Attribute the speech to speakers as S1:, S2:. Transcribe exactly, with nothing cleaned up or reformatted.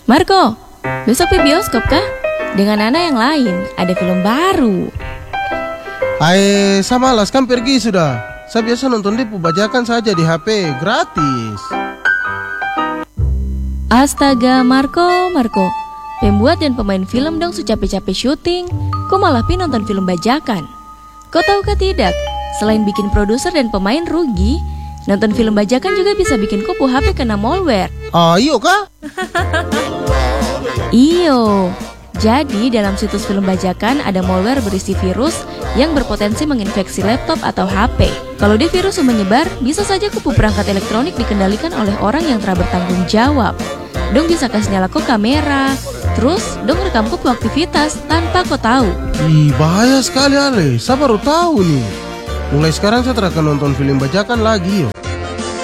S1: Marco, besok pergi bioskop kah? Dengan Nana yang lain, ada film baru.
S2: Hai, sama Alas kan pergi sudah. Saya biasa nonton di Bajakan saja di H P, gratis.
S1: Astaga, Marco, Marco. Pembuat dan pemain film dong capek-capek syuting. Kok malah pi nonton film bajakan? Kau tahu kah tidak? Selain bikin produser dan pemain rugi, nonton film bajakan juga bisa bikin kupu H P kena malware.
S2: Ah, iyo kah?
S1: Iyo. Jadi dalam situs film bajakan ada malware berisi virus yang berpotensi menginfeksi laptop atau H P. Kalau dia virus menyebar, bisa saja kupu perangkat elektronik dikendalikan oleh orang yang tak bertanggung jawab. Dong bisa kasih nyala kok kamera, terus dong rekam kupu aktivitas tanpa kau tahu.
S2: Ih, bahaya sekali Ale, saya baru tahu nih. Mulai sekarang saya tidak akan nonton film bajakan lagi yo.